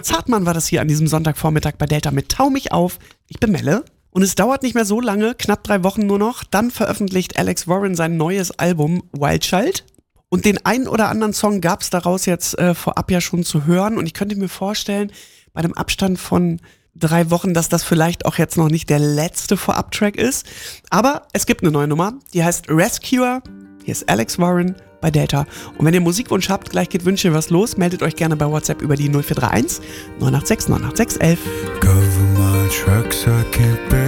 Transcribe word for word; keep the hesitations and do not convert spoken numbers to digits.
Zartmann war das hier an diesem Sonntagvormittag bei Delta mit Tau mich auf. Ich bin Melle. Und es dauert nicht mehr so lange, knapp drei Wochen nur noch. Dann veröffentlicht Alex Warren sein neues Album Wild Child. Und den einen oder anderen Song gab es daraus jetzt äh, vorab ja schon zu hören. Und ich könnte mir vorstellen, bei einem Abstand von drei Wochen, dass das vielleicht auch jetzt noch nicht der letzte Vorab-Track ist. Aber es gibt eine neue Nummer, die heißt Rescuer. Hier ist Alex Warren bei Delta. Und wenn ihr Musikwunsch habt, gleich geht Wünsche was los, meldet euch gerne bei WhatsApp über die null vier drei eins neun acht sechs neun acht sechs eins eins. Cover my tracks, I can't bear